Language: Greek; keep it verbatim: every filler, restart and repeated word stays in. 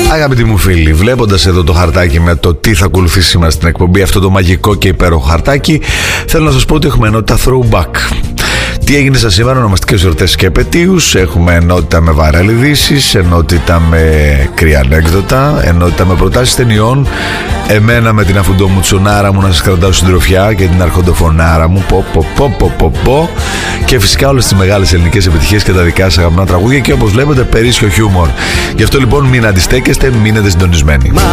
Αγαπητοί μου φίλοι, βλέποντας εδώ το χαρτάκι με το τι θα ακολουθήσει σήμερα στην εκπομπή, αυτό το μαγικό και υπέροχο χαρτάκι, θέλω να σας πω ότι έχουμε ενότητα throwback. Τι έγινε σας σήμερα, ονομαστικές γιορτές και επετείους. Έχουμε ενότητα με viral ειδήσεις, ενότητα με κρύα ανέκδοτα, ενότητα με προτάσεις ταινιών. Εμένα με την αφουντό μου τσουνάρα μου να σας κρατάω συντροφιά και την αρχοντοφωνάρα μου πο, πο, πο, πο, πο, πο. Και φυσικά όλες τις μεγάλες ελληνικές επιτυχίες και τα δικά σας αγαπημένα τραγούδια και όπως βλέπετε περίσσιο χιούμορ. Γι' αυτό λοιπόν μην αντιστέκεστε, μείνετε συντονισμένοι.